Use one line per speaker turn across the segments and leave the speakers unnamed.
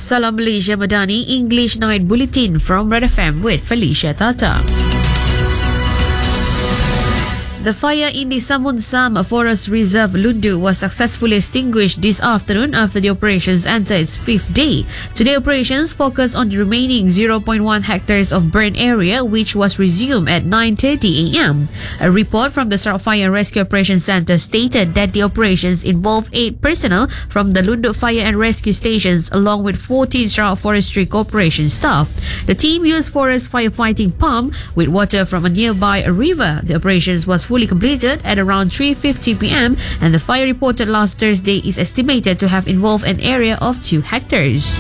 Salam Malaysia Madani English Night Bulletin from Red FM with Felicia Tata. The fire in the Samun Sam Forest Reserve Lundu was successfully extinguished this afternoon after the operations entered its fifth day. Today, operations focus on the remaining 0.1 hectares of burn area, which was resumed at 9:30 a.m. A report from the Sarawak Fire and Rescue Operations Centre stated that the operations involved 8 personnel from the Lundu Fire and Rescue Stations along with 14 Sarawak Forestry Corporation staff. The team used forest firefighting pump with water from a nearby river. The operations was fully completed at around 3:50 p.m. and the fire reported last Thursday is estimated to have involved an area of 2 hectares.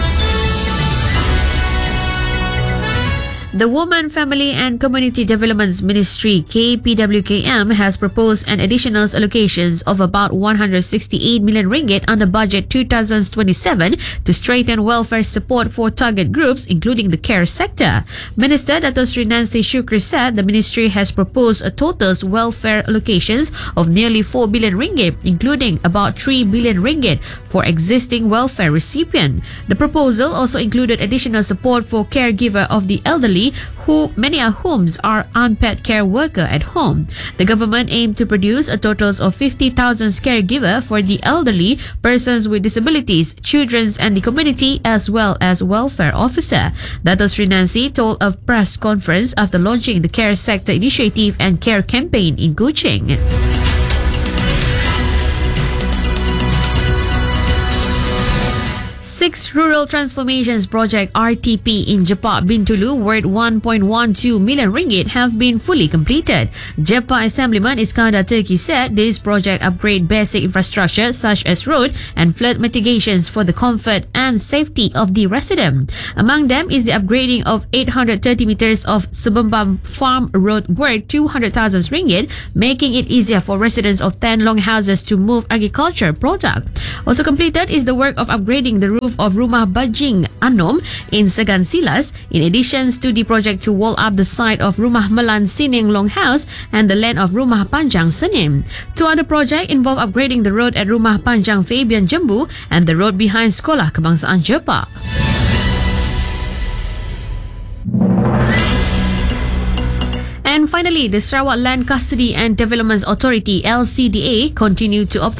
The Women, Family and Community Development Ministry KPWKM has proposed an additional allocations of about 168 million ringgit under budget 2027 to strengthen welfare support for target groups including the care sector. Minister Dato Sri Nancy Shukri said the ministry has proposed a total welfare allocations of nearly 4 billion ringgit including about 3 billion ringgit for existing welfare recipient. The proposal also included additional support for caregiver of the elderly who many of whom are unpaid care worker at home. The government aimed to produce a total of 50,000 caregiver for the elderly, persons with disabilities, children and the community as well as welfare officer. Dato Sri Nancy told a press conference after launching the care sector initiative and care campaign in Kuching. Six Rural Transformations Project RTP in Jepak Bintulu worth 1.12 million ringgit have been fully completed. Jepak Assemblyman Iskandar Turki said this project upgrade basic infrastructure such as road and flood mitigations for the comfort and safety of the resident. Among them is the upgrading of 830 meters of Sebembam Farm Road worth 200,000 ringgit, making it easier for residents of 10 longhouses to move agriculture product. Also completed is the work of upgrading the roof of Rumah Bajing Anom in Segan Silas, in addition to the project to wall up the side of Rumah Melan Sining Longhouse and the land of Rumah Panjang Senim. 2 other projects involve upgrading the road at Rumah Panjang Fabian Jembu and the road behind Sekolah Kebangsaan Jepak. And finally, the Sarawak Land Custody and Development Authority LCDA continue to